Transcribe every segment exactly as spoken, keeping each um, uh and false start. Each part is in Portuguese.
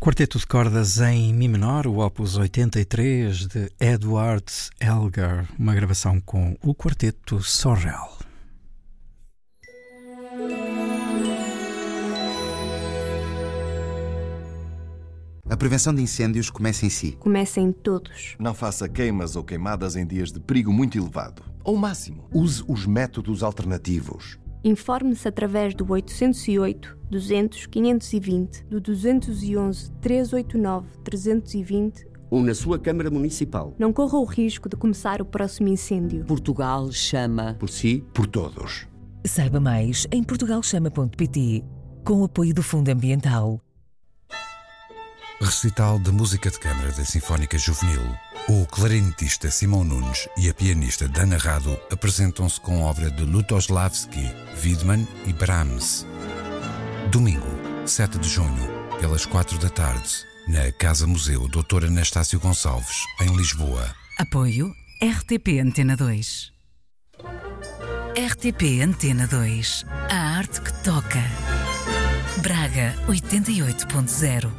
Quarteto de cordas em Mi menor, o opus oitenta e três de Edward Elgar, uma gravação com o Quarteto Sorrel. A prevenção de incêndios começa em si. Começa em todos. Não faça queimas ou queimadas em dias de perigo muito elevado. Ao máximo. Use os métodos alternativos. Informe-se através do oitocentos e oito, duzentos, quinhentos e vinte, do duzentos e onze, trezentos e oitenta e nove, trezentos e vinte ou na sua Câmara Municipal. Não corra o risco de começar o próximo incêndio. Portugal chama por si, por todos. Saiba mais em portugal chama ponto pt, com o apoio do Fundo Ambiental. Recital de música de câmara da Sinfónica Juvenil. O clarinetista Simão Nunes e a pianista Dana Rado apresentam-se com obra de Lutoslavski, Wiedmann e Brahms. Domingo, sete de junho, pelas quatro da tarde, na Casa Museu doutor Anastácio Gonçalves, em Lisboa. Apoio R T P Antena dois. R T P Antena dois. A arte que toca. Braga oitenta e oito ponto zero.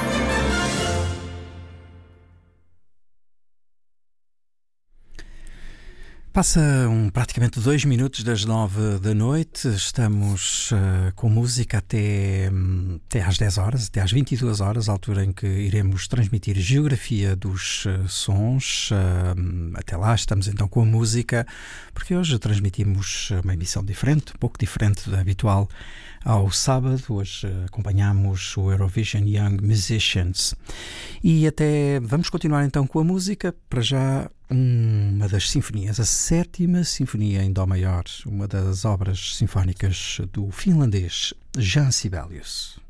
Passa um, praticamente dois minutos das nove da noite, estamos uh, com música até, um, até às dez horas, até às vinte e duas horas, a altura em que iremos transmitir geografia dos uh, sons. Uh, até lá estamos então com a música, porque hoje transmitimos uma emissão diferente, um pouco diferente da habitual ao sábado. Hoje uh, acompanhamos o Eurovision Young Musicians. E até vamos continuar então com a música, para já uma das sinfonias, a sétima sinfonia em dó maior, uma das obras sinfónicas do finlandês Jan Sibelius.